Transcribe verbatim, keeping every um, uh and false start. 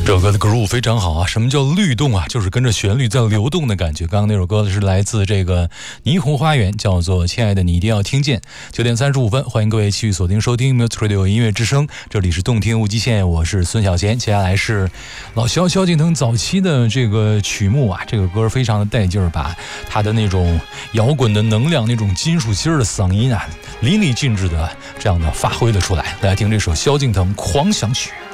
这首歌的 groove 非常好啊！什么叫律动啊？就是跟着旋律在流动的感觉。刚刚那首歌是来自这个霓虹花园，叫做《亲爱的你一定要听见》。九点三十五分，欢迎各位继续锁定收听 Music Radio 音乐之声，这里是动听无极限，我是孙小贤。接下来是老萧萧敬腾早期的这个曲目啊，这个歌非常的带劲儿，把他的那种摇滚的能量、那种金属心儿的嗓音啊，淋漓尽致的这样的发挥了出来。大家听这首萧敬腾《狂想曲》。